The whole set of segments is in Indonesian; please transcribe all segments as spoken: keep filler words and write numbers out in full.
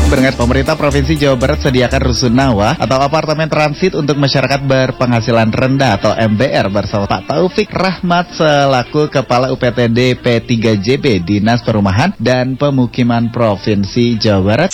Berkat pemerintah Provinsi Jawa Barat sediakan rusunawa atau apartemen transit untuk masyarakat berpenghasilan rendah atau M B R bersama Pak Taufik Rahmat selaku Kepala U P T D P tiga J B Dinas Perumahan dan Pemukiman Provinsi Jawa Barat.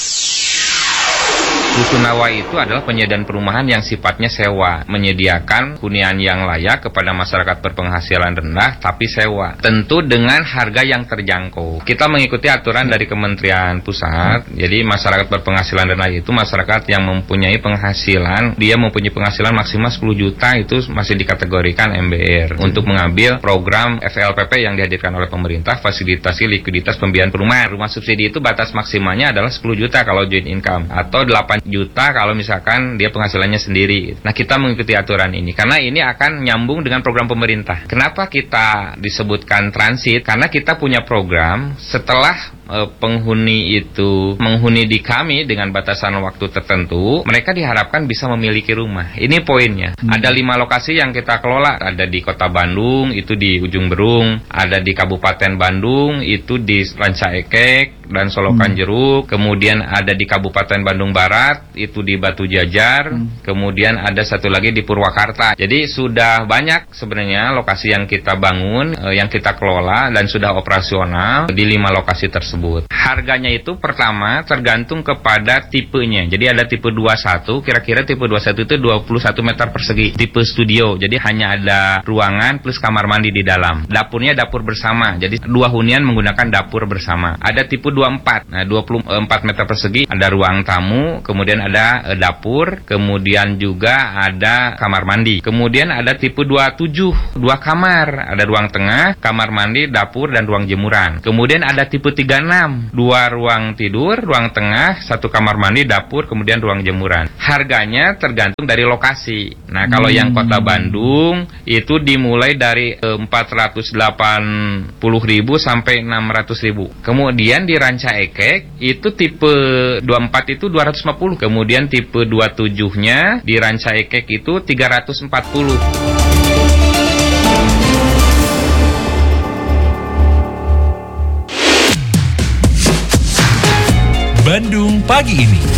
Rusunawa itu adalah penyediaan perumahan yang sifatnya sewa, menyediakan hunian yang layak kepada masyarakat berpenghasilan rendah tapi sewa, tentu dengan harga yang terjangkau. Kita mengikuti aturan dari Kementerian Pusat. Jadi masyarakat berpenghasilan rendah itu masyarakat yang mempunyai penghasilan, dia mempunyai penghasilan maksimal sepuluh juta, itu masih dikategorikan M B R untuk mengambil program F L P P yang dihadirkan oleh pemerintah, fasilitasi likuiditas pembiayaan perumahan. Rumah subsidi itu batas maksimalnya adalah sepuluh juta kalau joint income atau delapan juta kalau misalkan dia penghasilannya sendiri. Nah, kita mengikuti aturan ini karena ini akan nyambung dengan program pemerintah. Kenapa kita disebutkan transit? Karena kita punya program setelah e, penghuni itu menghuni di kami dengan batasan waktu tertentu, mereka diharapkan bisa memiliki rumah. Ini poinnya. Hmm. Ada lima lokasi yang kita kelola. Ada di Kota Bandung, itu di Ujung Berung. Ada di Kabupaten Bandung, itu di Ranca Ekek dan Solokan hmm. Jeruk. Kemudian ada di Kabupaten Bandung Barat, itu di Batu Jajar, hmm. kemudian ada satu lagi di Purwakarta. Jadi sudah banyak sebenarnya lokasi yang kita bangun, eh, yang kita kelola dan sudah operasional di lima lokasi tersebut. Harganya itu pertama tergantung kepada tipenya. Jadi ada tipe dua puluh satu, kira-kira tipe dua puluh satu itu dua puluh satu meter persegi. Tipe studio, jadi hanya ada ruangan plus kamar mandi di dalam. Dapurnya dapur bersama, jadi dua hunian menggunakan dapur bersama. Ada tipe dua puluh empat, nah dua puluh empat meter persegi, ada ruang tamu, kemudian ada e, dapur, kemudian juga ada kamar mandi. Kemudian ada tipe dua puluh tujuh, dua kamar, ada ruang tengah, kamar mandi, dapur, dan ruang jemuran. Kemudian ada tipe tiga puluh enam, dua ruang tidur, ruang tengah, satu kamar mandi, dapur, kemudian ruang jemuran. Harganya tergantung dari lokasi. Nah, kalau hmm. yang Kota Bandung itu dimulai dari e, empat ratus delapan puluh ribu sampai enam ratus ribu. Kemudian di Ranca Ekek itu tipe dua puluh empat itu dua ratus lima puluh. Kemudian tipe dua puluh tujuh-nya di Ranca Ekek itu tiga ratus empat puluh. Bandung Pagi Ini.